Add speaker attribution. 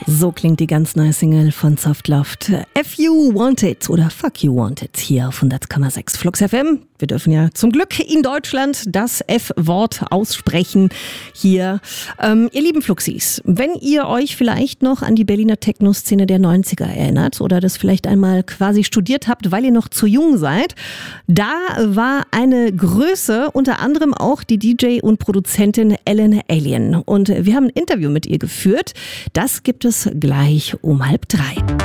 Speaker 1: So klingt die ganz neue Single von Softloft. If You Want It oder Fuck You Want It hier auf 100,6 Flux FM. Wir dürfen ja zum Glück in Deutschland das F-Wort aussprechen hier. Ihr lieben Fluxis, wenn ihr euch vielleicht noch an die Berliner Techno-Szene der 90er erinnert oder das vielleicht einmal quasi studiert habt, weil ihr noch zu jung seid, da war eine Größe, unter anderem auch die DJ und Produzentin Ellen Allien. Und wir haben ein Interview mit ihr geführt. Das gibt es gleich um 2:30.